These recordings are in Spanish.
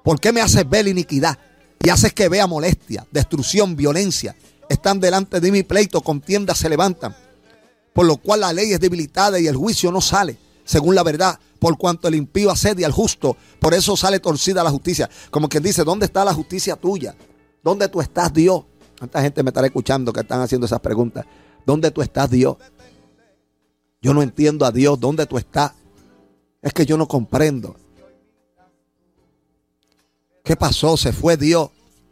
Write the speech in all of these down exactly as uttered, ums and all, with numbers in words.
¿Por qué me haces ver iniquidad? Y haces que vea molestia, destrucción, violencia. Están delante de mi pleito, contiendas se levantan. Por lo cual la ley es debilitada y el juicio no sale, según la verdad. Por cuanto el impío asedia al justo, por eso sale torcida la justicia. Como quien dice, ¿dónde está la justicia tuya? ¿Dónde tú estás, Dios? ¿Cuánta gente me estará escuchando que están haciendo esas preguntas? ¿Dónde tú estás, Dios? Yo no entiendo a Dios. ¿Dónde tú estás? Es que yo no comprendo. ¿Qué pasó? Se fue Dios.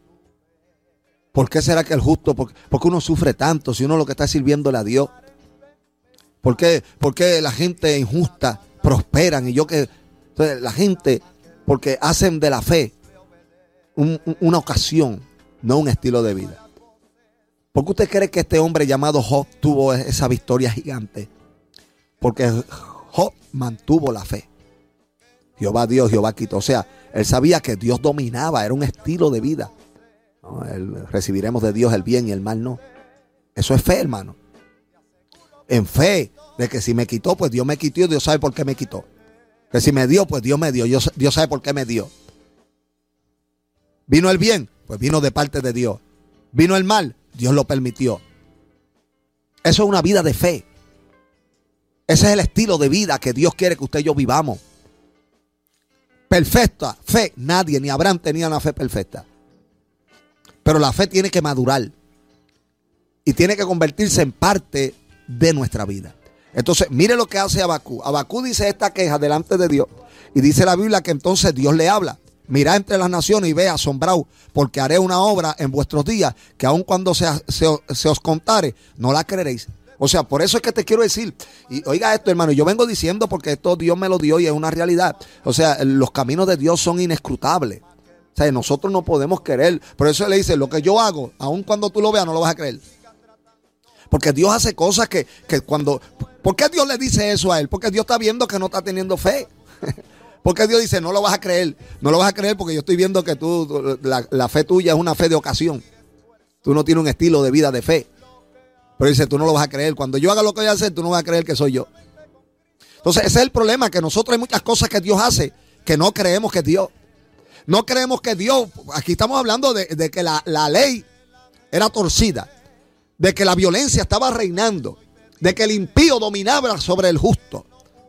¿Por qué será que el justo? ¿Por qué uno sufre tanto si uno lo que está sirviéndole a Dios? ¿Por qué, por qué la gente injusta prosperan? Y yo que... Entonces, la gente, porque hacen de la fe un, un, una ocasión, no un estilo de vida. ¿Por qué usted cree que este hombre llamado Job tuvo esa victoria gigante? Porque Job mantuvo la fe. Jehová dio, Jehová quitó. O sea, él sabía que Dios dominaba, era un estilo de vida. ¿No? El, recibiremos de Dios el bien y el mal no. Eso es fe, hermano. En fe de que si me quitó, pues Dios me quitó y Dios sabe por qué me quitó. Que si me dio, pues Dios me dio. Dios, Dios sabe por qué me dio. ¿Vino el bien? Pues vino de parte de Dios. ¿Vino el mal? Dios lo permitió. Eso es una vida de fe. Ese es el estilo de vida que Dios quiere que usted y yo vivamos. Perfecta fe, nadie, ni Abraham tenía una fe perfecta. Pero la fe tiene que madurar y tiene que convertirse en parte de nuestra vida. Entonces, mire lo que hace Abacú. Abacú dice esta queja delante de Dios y dice la Biblia que entonces Dios le habla. Mirad entre las naciones y ve asombrado, porque haré una obra en vuestros días que aun cuando se, se, se os contare, no la creeréis. O sea, por eso es que te quiero decir, y oiga esto, hermano, yo vengo diciendo porque esto Dios me lo dio y es una realidad. O sea, los caminos de Dios son inescrutables. O sea, nosotros no podemos querer. Por eso le dice, lo que yo hago, aun cuando tú lo veas, no lo vas a creer. Porque Dios hace cosas que, que cuando... ¿Por qué Dios le dice eso a él? Porque Dios está viendo que no está teniendo fe. Porque Dios dice, no lo vas a creer. No lo vas a creer porque yo estoy viendo que tú, la, la fe tuya es una fe de ocasión. Tú no tienes un estilo de vida de fe. Pero dice, tú no lo vas a creer. Cuando yo haga lo que voy a hacer, tú no vas a creer que soy yo. Entonces, ese es el problema, que nosotros hay muchas cosas que Dios hace que no creemos que es Dios. No creemos que Dios, aquí estamos hablando de, de que la, la ley era torcida, de que la violencia estaba reinando, de que el impío dominaba sobre el justo.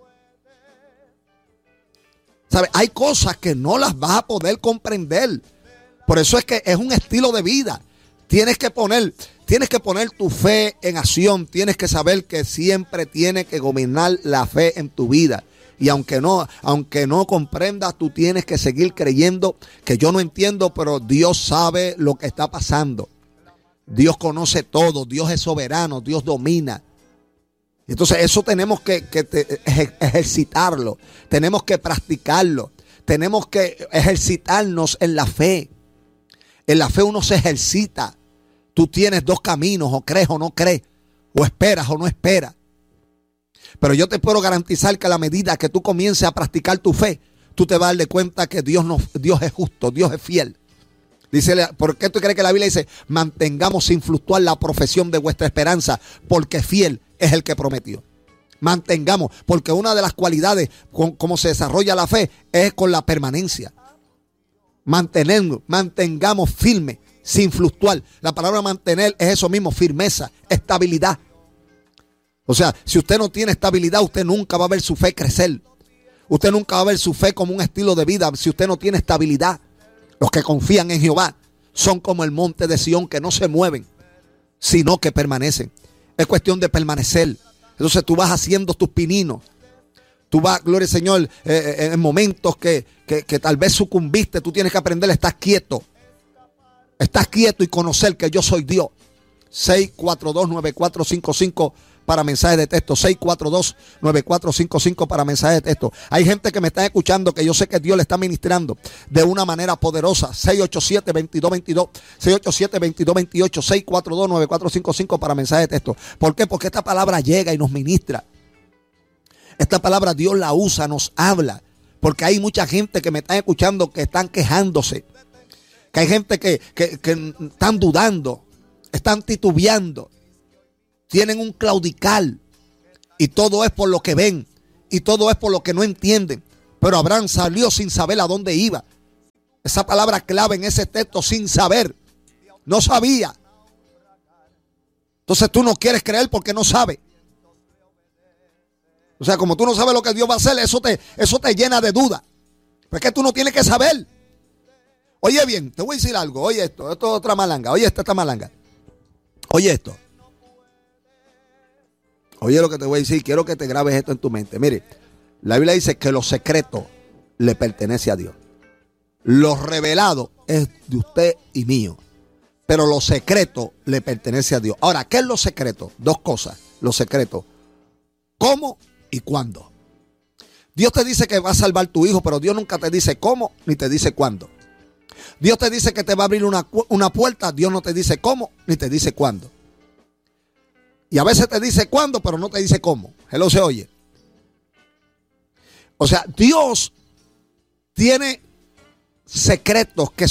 ¿Sabe? Hay cosas que no las vas a poder comprender. Por eso es que es un estilo de vida. Tienes que poner, tienes que poner tu fe en acción. Tienes que saber que siempre tiene que gobernar la fe en tu vida. Y aunque no, aunque no comprendas, tú tienes que seguir creyendo que yo no entiendo, pero Dios sabe lo que está pasando. Dios conoce todo, Dios es soberano, Dios domina. Entonces eso tenemos que, que te, ejercitarlo, tenemos que practicarlo, tenemos que ejercitarnos en la fe. En la fe uno se ejercita. Tú tienes dos caminos, o crees o no crees, o esperas o no esperas. Pero yo te puedo garantizar que a la medida que tú comiences a practicar tu fe, tú te vas a dar de cuenta que Dios, no, Dios es justo, Dios es fiel. Dice, ¿por qué tú crees que la Biblia dice, mantengamos sin fluctuar la profesión de vuestra esperanza? Porque fiel es el que prometió. Mantengamos, porque una de las cualidades con cómo se desarrolla la fe es con la permanencia. Mantenernos, mantengamos firme, sin fluctuar. La palabra mantener es eso mismo, firmeza, estabilidad. O sea, si usted no tiene estabilidad, usted nunca va a ver su fe crecer. Usted nunca va a ver su fe como un estilo de vida si usted no tiene estabilidad. Los que confían en Jehová son como el monte de Sión, que no se mueven, sino que permanecen. Es cuestión de permanecer. Entonces tú vas haciendo tus pininos. Tú vas, gloria al Señor, eh, en momentos que, que, que tal vez sucumbiste. Tú tienes que aprender a estar quieto. Estás quieto y conocer que yo soy Dios. seis cuatro dos, nueve cuatro cinco cinco para mensajes de texto. seis cuatro dos, nueve cuatro cinco cinco para mensajes de texto. Hay gente que me está escuchando que yo sé que Dios le está ministrando de una manera poderosa. seis ocho siete, veintidós veintidós, seis ocho siete, veintidós veintiocho, seis cuatro dos, nueve cuatro cinco cinco para mensajes de texto. ¿Por qué? Porque esta palabra llega y nos ministra. Esta palabra Dios la usa, nos habla. Porque hay mucha gente que me está escuchando que están quejándose. Que hay gente que, que, que están dudando, están titubeando. Tienen un claudicar y todo es por lo que ven y todo es por lo que no entienden. Pero Abraham salió sin saber a dónde iba. Esa palabra clave en ese texto, sin saber. No sabía. Entonces tú no quieres creer porque no sabes. O sea, como tú no sabes lo que Dios va a hacer, eso te, eso te llena de duda. Pero es que tú no tienes que saber. Oye bien, te voy a decir algo. Oye esto, esto es otra malanga. Oye esta, esta malanga. Oye esto. Oye lo que te voy a decir. Quiero que te grabes esto en tu mente. Mire, la Biblia dice que lo secreto le pertenece a Dios. Lo revelado es de usted y mío. Pero lo secreto le pertenece a Dios. Ahora, ¿qué es lo secreto? Dos cosas. Lo secreto. ¿Cómo y cuándo? Dios te dice que va a salvar tu hijo, pero Dios nunca te dice cómo ni te dice cuándo. Dios te dice que te va a abrir una, una puerta, Dios no te dice cómo ni te dice cuándo. Y a veces te dice cuándo, pero no te dice cómo. Hello, se oye. O sea, Dios tiene secretos que